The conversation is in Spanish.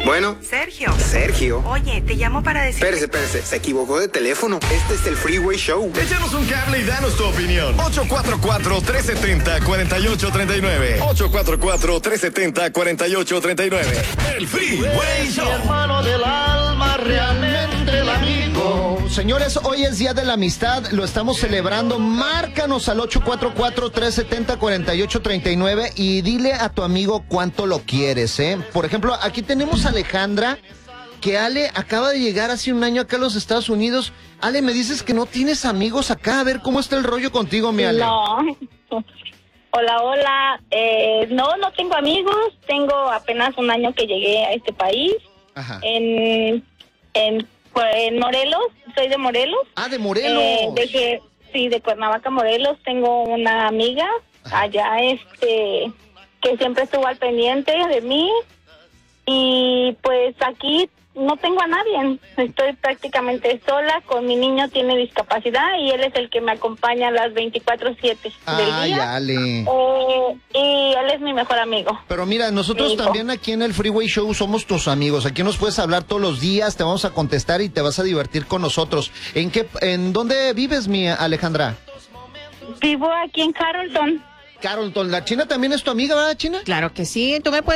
Bueno. Sergio. Oye, te llamo para decir... Espérese, se equivocó de teléfono. Este es el Freeway Show. Échanos un cable y danos tu opinión. 844-370-4839. 844-370-4839. El Freeway Show. Mi hermano del alma, realmente el amigo. Señores, hoy es Día de la Amistad, lo estamos celebrando. Márcanos al 844-370-4839 y dile a tu amigo cuánto lo quieres, ¿eh? Por ejemplo, aquí tenemos a Alejandra, que Ale acaba de llegar hace un año acá a los Estados Unidos. Ale, me dices que no tienes amigos acá. A ver, ¿cómo está el rollo contigo, mi Ale? No. Hola. No tengo amigos. Tengo apenas un año que llegué a este país. Ajá. En Morelos. Soy de Morelos. Ah, de Morelos. De Cuernavaca, Morelos. Tengo una amiga allá, que siempre estuvo al pendiente de mí. Y pues aquí no tengo a nadie. Estoy prácticamente sola. Con mi niño, tiene discapacidad y él es el que me acompaña a las 24/7 del día. Ay, Ale. Y él es mi mejor amigo. Pero mira, nosotros también aquí en el Freeway Show somos tus amigos. Aquí nos puedes hablar todos los días, te vamos a contestar y te vas a divertir con nosotros. ¿En dónde vives, mi Alejandra? Vivo aquí en Carrollton. Carrollton. ¿La China también es tu amiga, verdad, China? Claro que sí, tú me puedes